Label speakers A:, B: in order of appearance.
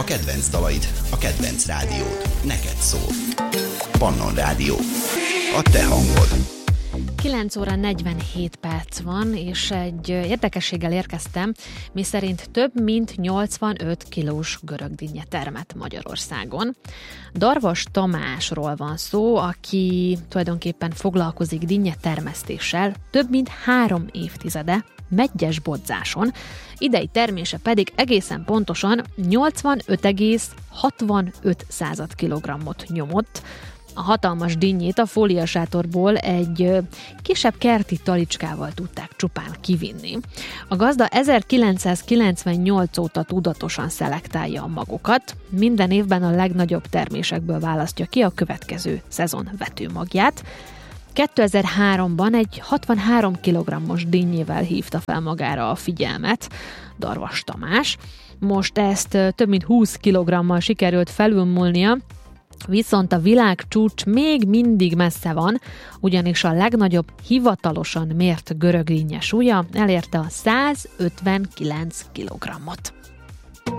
A: A kedvenc dalaid, a kedvenc rádiód, neked szól. Pannon Rádió. A te hangod.
B: 9 óra 47 perc van, és egy érdekességgel érkeztem, miszerint több mint 85 kilós görögdinnye termett Magyarországon. Darvas Tamásról van szó, aki tulajdonképpen foglalkozik dinnye termesztéssel több mint 3 évtizede, Medgyes Bodzsáson, idei termése pedig egészen pontosan 85,65 kg-ot nyomott. A hatalmas dinnyét a fóliasátorból egy kisebb kerti talicskával tudták csupán kivinni. A gazda 1998 óta tudatosan szelektálja a magokat, minden évben a legnagyobb termésekből választja ki a következő szezon vetőmagját. 2003-ban egy 63 kg-os dinnyével hívta fel magára a figyelmet Darvas Tamás. Most ezt több mint 20 kg-mal sikerült felülmúlnia, viszont a világcsúcs még mindig messze van, ugyanis a legnagyobb hivatalosan mért görögdinnye súlya elérte a 159 kg-ot.